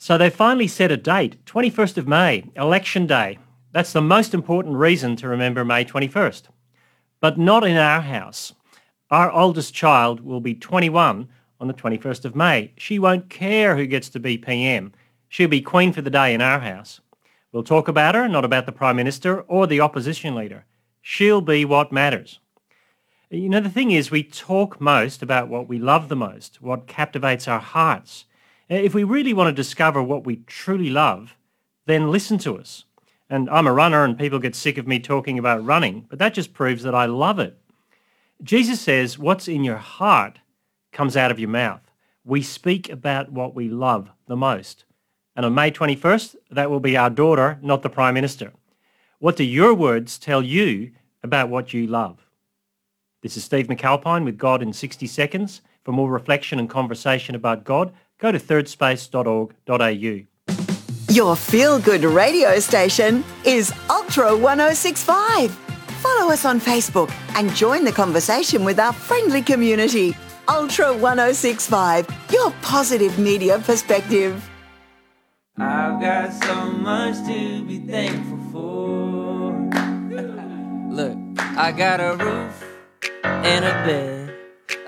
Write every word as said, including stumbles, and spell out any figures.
So they finally set a date, twenty-first of May, Election Day. That's the most important reason to remember May twenty-first. But not in our house. Our oldest child will be twenty-one on the twenty-first of May. She won't care who gets to be P M. She'll be queen for the day in our house. We'll talk about her, not about the Prime Minister or the opposition leader. She'll be what matters. You know, the thing is, we talk most about what we love the most, what captivates our hearts. If we really want to discover what we truly love, then listen to us. And I'm a runner and people get sick of me talking about running, but that just proves that I love it. Jesus says what's in your heart comes out of your mouth. We speak about what we love the most. And on May twenty-first, that will be our daughter, not the Prime Minister. What do your words tell you about what you love? This is Steve McAlpine with God in sixty seconds. For more reflection and conversation about God, go to third space dot org dot a u. Your feel-good radio station is Ultra one oh six point five. Follow us on Facebook and join the conversation with our friendly community. Ultra one oh six point five, your positive media perspective. I've got so much to be thankful for. Look, I got a roof and a bed